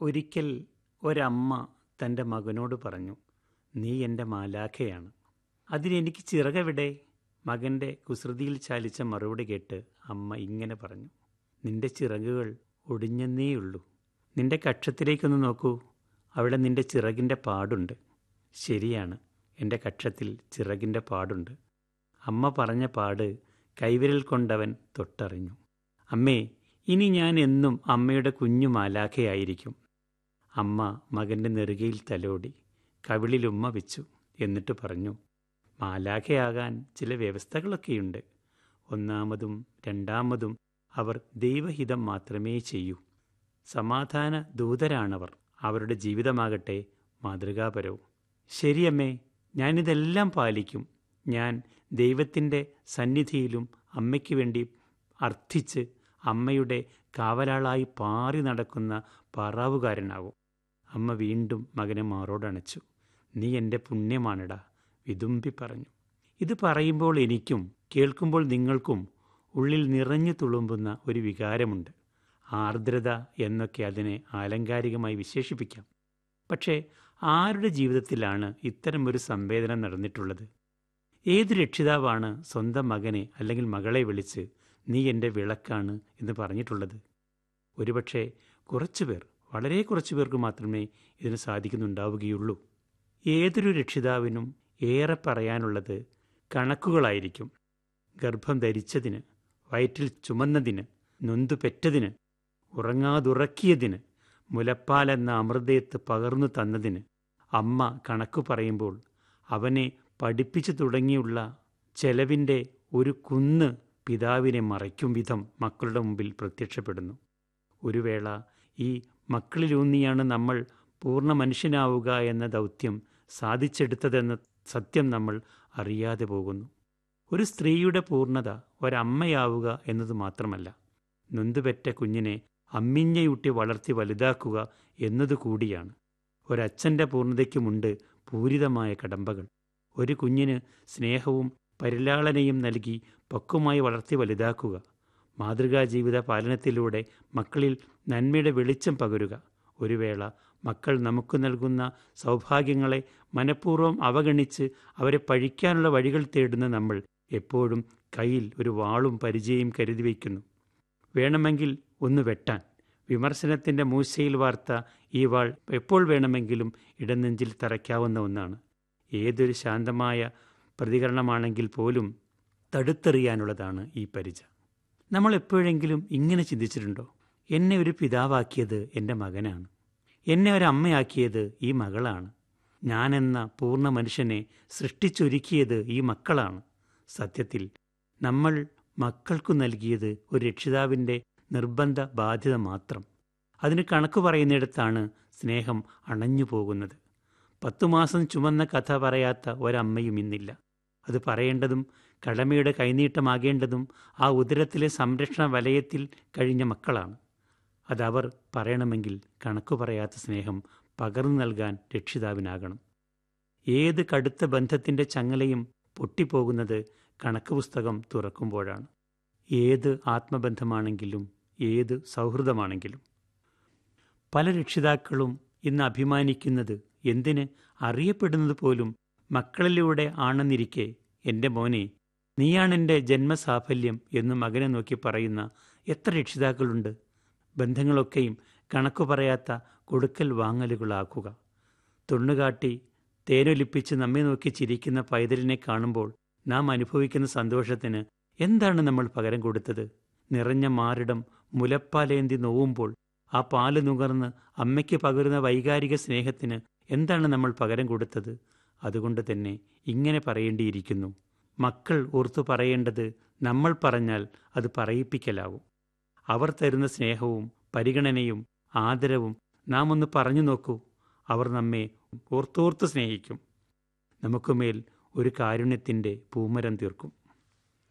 ഒരിക്കൽ ഒരമ്മ തൻ്റെ മകനോട് പറഞ്ഞു, നീ എൻ്റെ മാലാഖയാണ്. അതിനെനിക്ക് ചിറകെവിടെ? മകൻ്റെ കുസൃതിയിൽ ചാലിച്ച മറുപടി കേട്ട് അമ്മ ഇങ്ങനെ പറഞ്ഞു, നിന്റെ ചിറകുകൾ ഒടിഞ്ഞെന്നേയുള്ളൂ. നിന്റെ കക്ഷത്തിലേക്കൊന്ന് നോക്കൂ, അവിടെ നിന്റെ ചിറകിൻ്റെ പാടുണ്ട്. ശരിയാണ്, എൻ്റെ കക്ഷത്തിൽ ചിറകിൻ്റെ പാടുണ്ട്. അമ്മ പറഞ്ഞ പാട് കൈവിരൽ കൊണ്ടവൻ തൊട്ടറിഞ്ഞു. അമ്മേ, ഇനി ഞാൻ എന്നും അമ്മയുടെ കുഞ്ഞു മാലാഖയായിരിക്കും. അമ്മ മകൻ്റെ നെറുകയിൽ തലോടി, കവിളിൽ ഉമ്മ വെച്ചു. എന്നിട്ട് പറഞ്ഞു, മാലാഖയാകാൻ ചില വ്യവസ്ഥകളൊക്കെയുണ്ട്. ഒന്നാമതും രണ്ടാമതും അവർ ദൈവഹിതം മാത്രമേ ചെയ്യൂ. സമാധാന ദൂതരാണവർ. അവരുടെ ജീവിതമാകട്ടെ മാതൃകാപരവും. ശരിയമ്മേ, ഞാനിതെല്ലാം പാലിക്കും. ഞാൻ ദൈവത്തിൻ്റെ സന്നിധിയിലും അമ്മയ്ക്ക് വേണ്ടി അർത്ഥിച്ച് അമ്മയുടെ കാവലാളായി പാറി നടക്കുന്ന പാറാവുകാരനാകും. അമ്മ വീണ്ടും മകനെ മാറോടണച്ചു. നീ എൻ്റെ പുണ്യമാണെടാ, വിതുമ്പി പറഞ്ഞു. ഇത് പറയുമ്പോൾ എനിക്കും കേൾക്കുമ്പോൾ നിങ്ങൾക്കും ഉള്ളിൽ നിറഞ്ഞു തുളുമ്പുന്ന ഒരു വികാരമുണ്ട്. ആർദ്രത എന്നൊക്കെ അതിനെ ആലങ്കാരികമായി വിശേഷിപ്പിക്കാം. പക്ഷേ ആരുടെ ജീവിതത്തിലാണ് ഇത്തരമൊരു സംവേദനം നടന്നിട്ടുള്ളത്? ഏത് രക്ഷിതാവാണ് സ്വന്തം മകനെ അല്ലെങ്കിൽ മകളെ വിളിച്ച് നീ എൻ്റെ വിളക്കാണ് എന്ന് പറഞ്ഞിട്ടുള്ളത്? ഒരുപക്ഷെ കുറച്ചുപേർ, വളരെ കുറച്ചു പേർക്ക് മാത്രമേ ഇതിന് സാധിക്കുന്നുണ്ടാവുകയുള്ളൂ. ഏതൊരു രക്ഷിതാവിനും ഏറെ പറയാനുള്ളത് കണക്കുകളായിരിക്കും. ഗർഭം ധരിച്ചതിന്, വയറ്റിൽ ചുമന്നതിന്, നൊന്തു പെറ്റതിന്, ഉറങ്ങാതുറക്കിയതിന്, മുലപ്പാലെന്ന അമൃതയത്ത് പകർന്നു തന്നതിന് അമ്മ കണക്കു പറയുമ്പോൾ അവനെ പഠിപ്പിച്ചു തുടങ്ങിയുള്ള ചെലവിൻ്റെ ഒരു കുന്ന് പിതാവിനെ മറയ്ക്കും വിധം മക്കളുടെ മുമ്പിൽ പ്രത്യക്ഷപ്പെടുന്നു. ഒരു വേള ഈ മക്കളിലൂന്നിയാണ് നമ്മൾ പൂർണ്ണ മനുഷ്യനാവുക എന്ന ദൗത്യം സാധിച്ചെടുത്തതെന്ന സത്യം നമ്മൾ അറിയാതെ പോകുന്നു. ഒരു സ്ത്രീയുടെ പൂർണ്ണത ഒരമ്മയാവുക എന്നത് മാത്രമല്ല, നൊന്തുപെറ്റ കുഞ്ഞിനെ അമ്മിഞ്ഞയൂട്ടി വളർത്തി വലുതാക്കുക എന്നതുകൂടിയാണ്. ഒരച്ഛൻ്റെ പൂർണ്ണതയ്ക്കുമുണ്ട് പൂരിതമായ കടമ്പകൾ. ഒരു കുഞ്ഞിന് സ്നേഹവും പരിലാളനയും നൽകി പക്വമായി വളർത്തി വലുതാക്കുക, മാതൃകാ ജീവിത പാലനത്തിലൂടെ മക്കളിൽ നന്മയുടെ വെളിച്ചം പകരുക. ഒരു വേള മക്കൾ നമുക്ക് നൽകുന്ന സൗഭാഗ്യങ്ങളെ മനഃപൂർവ്വം അവഗണിച്ച് അവരെ പഴിക്കാനുള്ള വഴികൾ തേടുന്ന നമ്മൾ എപ്പോഴും കയ്യിൽ ഒരു വാളും പരിചയം കരുതി വയ്ക്കുന്നു. വേണമെങ്കിൽ ഒന്ന് വെട്ടാൻ. വിമർശനത്തിൻ്റെ മൂശയിൽ വാർത്ത ഈ വാൾ എപ്പോൾ വേണമെങ്കിലും ഇടനെഞ്ചിൽ തറയ്ക്കാവുന്ന ഒന്നാണ്. ഏതൊരു ശാന്തമായ പ്രതികരണമാണെങ്കിൽ പോലും തടുത്തെറിയാനുള്ളതാണ് ഈ പരിച. നമ്മൾ എപ്പോഴെങ്കിലും ഇങ്ങനെ ചിന്തിച്ചിട്ടുണ്ടോ? എന്നെ ഒരു പിതാവാക്കിയത് എൻ്റെ മകനാണ്. എന്നെ ഒരമ്മയാക്കിയത് ഈ മകളാണ്. ഞാനെന്ന പൂർണ്ണ മനുഷ്യനെ സൃഷ്ടിച്ചൊരുക്കിയത് ഈ മക്കളാണ്. സത്യത്തിൽ നമ്മൾ മക്കൾക്കു നൽകിയത് ഒരു രക്ഷിതാവിൻ്റെ നിർബന്ധ ബാധ്യത മാത്രം. അതിന് കണക്ക് പറയുന്നിടത്താണ് സ്നേഹം അണഞ്ഞു പോകുന്നത്. 10 മാസം ചുമന്ന കഥ പറയാത്ത ഒരമ്മയും ഇന്നില്ല. അത് പറയേണ്ടതും കടമയുടെ കൈനീട്ടമാകേണ്ടതും ആ ഉദരത്തിലെ സംരക്ഷണ വലയത്തിൽ കഴിഞ്ഞ മക്കളാണ്. അതവർ പറയണമെങ്കിൽ കണക്കു പറയാത്ത സ്നേഹം പകർന്നു നൽകാൻ രക്ഷിതാവിനാകണം. ഏത് കടുത്ത ബന്ധത്തിൻ്റെ ചങ്ങലയും പൊട്ടിപ്പോകുന്നത് കണക്ക് പുസ്തകം തുറക്കുമ്പോഴാണ്. ഏത് ആത്മബന്ധമാണെങ്കിലും ഏത് സൗഹൃദമാണെങ്കിലും. പല രക്ഷിതാക്കളും ഇന്ന് അഭിമാനിക്കുന്നത് എന്തിന് അറിയപ്പെടുന്നത് പോലും മക്കളിലൂടെ ആണെന്നിരിക്കെ, എൻ്റെ മോനെ, നീയാണെൻ്റെ ജന്മസാഫല്യം എന്ന് മകനെ നോക്കി പറയുന്ന എത്ര രക്ഷിതാക്കളുണ്ട്? ബന്ധങ്ങളൊക്കെയും കണക്കു പറയാത്ത കൊടുക്കൽ വാങ്ങലുകളാക്കുക. തൊണ്ണുകാട്ടി തേനൊലിപ്പിച്ച് നമ്മെ നോക്കി ചിരിക്കുന്ന പൈതലിനെ കാണുമ്പോൾ നാം അനുഭവിക്കുന്ന സന്തോഷത്തിന് എന്താണ് നമ്മൾ പകരം കൊടുത്തത്? നിറഞ്ഞ മാറിടം മുലപ്പാലേന്തി നോവുമ്പോൾ ആ പാല് നുകർന്ന് അമ്മയ്ക്ക് പകരുന്ന വൈകാരിക സ്നേഹത്തിന് എന്താണ് നമ്മൾ പകരം കൊടുത്തത്? അതുകൊണ്ട് തന്നെ ഇങ്ങനെ പറയേണ്ടിയിരിക്കുന്നു. മക്കൾ ഓർത്തു പറയേണ്ടത് നമ്മൾ പറഞ്ഞാൽ അത് പറയിപ്പിക്കലാവും. അവർ തരുന്ന സ്നേഹവും പരിഗണനയും ആദരവും നാം ഒന്ന് പറഞ്ഞു നോക്കൂ. അവർ നമ്മെ ഓർത്തോർത്ത് സ്നേഹിക്കും. നമുക്കുമേൽ ഒരു കാരുണ്യത്തിൻ്റെ പൂമരം തീർക്കും.